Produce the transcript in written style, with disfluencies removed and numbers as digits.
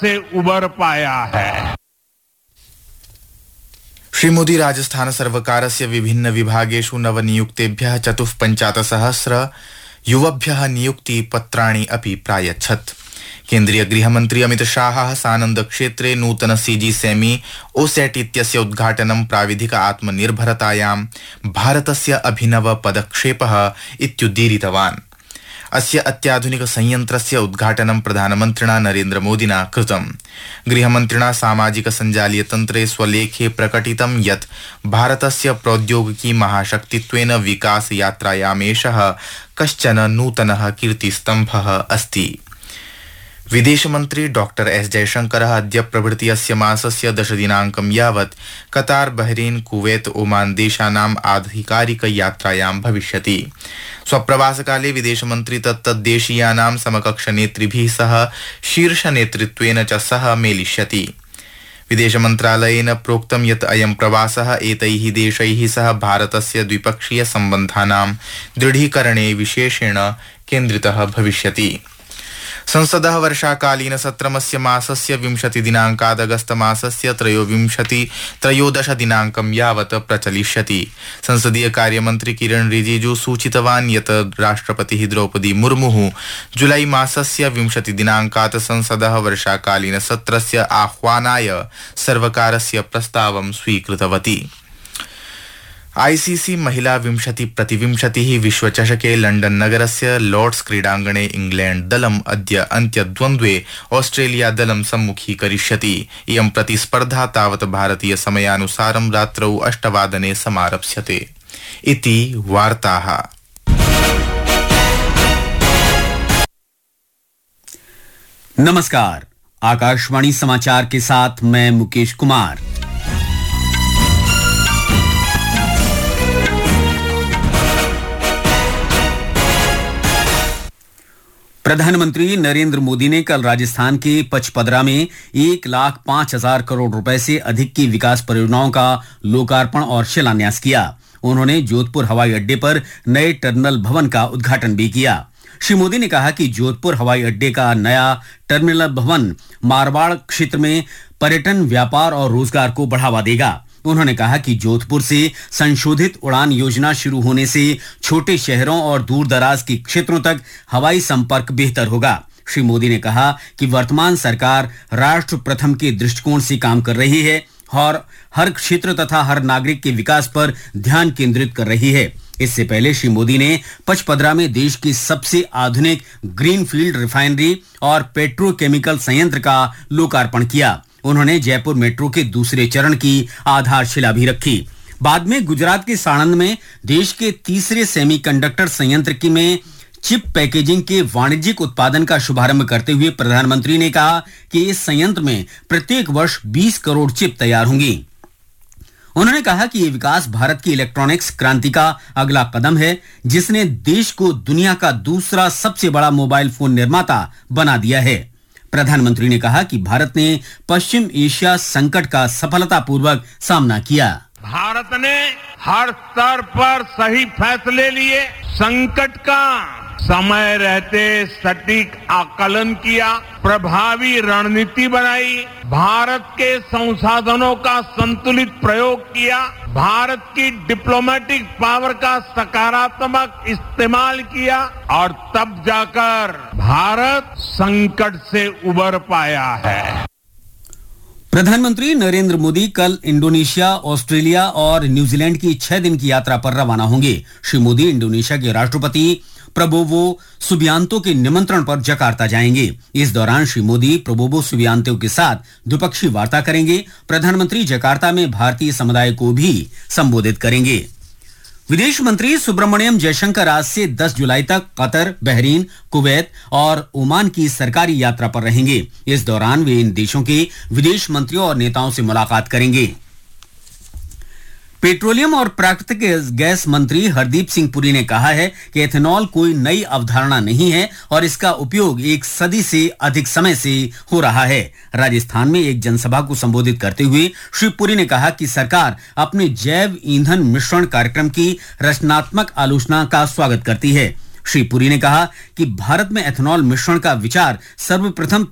से उबर पाया है। श्री मोदी राजस्थान सर्वकारस्य विभिन्न विभागेषु नवनियुक्तेभ्यः 54,000 युवभ्यः नियुक्तिपत्राणि अपि प्रायच्छत्। केन्द्रीय गृहमन्त्री अमित शाहः सानन्द क्षेत्रे नूतन सीजी सेमी ओसेट इत्यस्य उद्घाटनं प्राविधिक आत्मनिर्भरतायां भारतस्य अभिनव पदक्षेपः इत्युदीरितवान्। अस्य अत्याधुनिक संयन्त्रस्य उद्घाटनं प्रधानमन्त्रिणा नरेन्द्र मोदिना कृतम्। गृहमन्त्रिणा सामाजिक सञ्जालीय तन्त्रे स्वलेखे प्रकटितं यत् भारतस्य प्रौद्योगिकी महाशक्तित्वेन विकास यात्रायामेषः कश्चन नूतनः कीर्तिस्तम्भः अस्ति। विदेशमन्त्री डॉक्टर एस जयशंकरः अद्य प्रभृति अस्य मासस्य 10 दिनाङ्कं यावत् कतार, बहरीन, कुवैत, ओमान देशानाम् आधिकारिक यात्रायां भविष्यति। स्वप्रवासकाले विदेशमन्त्री तत्तद्देशीयानां समकक्षनेतृभिः सह शीर्षनेतृत्वेन च सह मेलिष्यति। विदेशमन्त्रालयेन प्रोक्तं यत् अयं प्रवासः एतैः देशैः सह भारतस्य द्विपक्षीय सम्बन्धानां दृढीकरणे विशेषेण केन्द्रितः भविष्यति। संसदः वर्षाकालीन सत्रमस्य मासस्य 20 दिनाङ्कात् अगस्त मासस्य 13 दिनाङ्कं यावत् प्रचलिष्यति। संसदीय कार्यमन्त्री किरण रिजिजू सूचितवान् यत् राष्ट्रपतिः द्रौपदी मुर्मुः जुलाई मासस्य 20 दिनाङ्कात् संसदः वर्षाकालीन सत्रस्य आह्वानाय सर्वकारस्य प्रस्तावं स्वीकृतवती। आईसीसी महिला 20x20 विश्वचषके लण्डन नगरस्य लॉर्ड्स क्रीडाङ्गणे इंग्लैंड दलम् अद्य अन्त्यद्वन्द्वे ऑस्ट्रेलिया दलं सम्मुखीकरिष्यति। इयं प्रतिस्पर्धा तावत् भारतीय समयानुसारं रात्रौ 8 वादने समारप्स्यते। इति वार्ताः। नमस्कार, आकाशवाणी समाचार के साथ मैं मुकेश कुमार। प्रधानमंत्री नरेंद्र मोदी ने कल राजस्थान के पचपदरा में 1,05,000 करोड़ रुपए से अधिक की विकास परियोजनाओं का लोकार्पण और शिलान्यास किया। उन्होंने जोधपुर हवाई अड्डे पर नए टर्मिनल भवन का उद्घाटन भी किया। श्री मोदी ने कहा कि जोधपुर हवाई अड्डे का नया टर्मिनल भवन मारवाड़ क्षेत्र में पर्यटन, व्यापार और रोजगार को बढ़ावा देगा। उन्होंने कहा कि जोधपुर से संशोधित उड़ान योजना शुरू होने से छोटे शहरों और दूर दराज के क्षेत्रों तक हवाई संपर्क बेहतर होगा। श्री मोदी ने कहा कि वर्तमान सरकार राष्ट्र प्रथम के दृष्टिकोण से काम कर रही है और हर क्षेत्र तथा हर नागरिक के विकास पर ध्यान केंद्रित कर रही है। इससे पहले श्री मोदी ने पचपदरा में देश की सबसे आधुनिक ग्रीनफील्ड रिफाइनरी और पेट्रोकेमिकल संयंत्र का लोकार्पण किया। उन्होंने जयपुर मेट्रो के दूसरे चरण की आधारशिला भी रखी। बाद में गुजरात के साणंद में देश के तीसरे सेमीकंडक्टर संयंत्र में चिप पैकेजिंग के वाणिज्यिक उत्पादन का शुभारंभ करते हुए प्रधानमंत्री ने कहा कि इस संयंत्र में प्रत्येक वर्ष 20 करोड़ चिप तैयार होंगी। उन्होंने कहा कि ये विकास भारत की इलेक्ट्रॉनिक्स क्रांति का अगला कदम है, जिसने देश को दुनिया का दूसरा सबसे बड़ा मोबाइल फोन निर्माता बना दिया है। प्रधानमंत्री ने कहा कि भारत ने पश्चिम एशिया संकट का सफलतापूर्वक सामना किया। भारत ने हर स्तर पर सही फैसले लिए, संकट का समय रहते सटीक आकलन किया, प्रभावी रणनीति बनाई, भारत के संसाधनों का संतुलित प्रयोग किया, भारत की डिप्लोमेटिक पावर का सकारात्मक इस्तेमाल किया और तब जाकर भारत संकट से उबर पाया है। प्रधानमंत्री नरेंद्र मोदी कल इंडोनेशिया, ऑस्ट्रेलिया और न्यूजीलैंड की 6 दिन की यात्रा पर रवाना होंगे। श्री मोदी इंडोनेशिया के राष्ट्रपति प्रबोवो सुबियांतो के निमंत्रण पर जकार्ता जाएंगे। इस दौरान श्री मोदी प्रबोवो सुबियांतो के साथ द्विपक्षीय वार्ता करेंगे। प्रधानमंत्री जकार्ता में भारतीय समुदाय को भी संबोधित करेंगे। विदेश मंत्री सुब्रमण्यम जयशंकर आज से 10 जुलाई तक कतर, बहरीन, कुवैत और ओमान की सरकारी यात्रा पर रहेंगे। इस दौरान वे इन देशों के विदेश मंत्रियों और नेताओं से मुलाकात करेंगे। पेट्रोलियम और प्राकृतिक गैस मंत्री हरदीप सिंह पुरी ने कहा है कि एथेनॉल कोई नई अवधारणा नहीं है और इसका उपयोग 1 सदी से अधिक समय से हो रहा है। राजस्थान में एक जनसभा को संबोधित करते हुए श्री पुरी ने कहा कि सरकार अपने जैव ईंधन मिश्रण कार्यक्रम की रचनात्मक आलोचना का स्वागत करती है। श्री पुरी ने कहा कि भारत में एथेनॉल मिश्रण का विचार सर्वप्रथम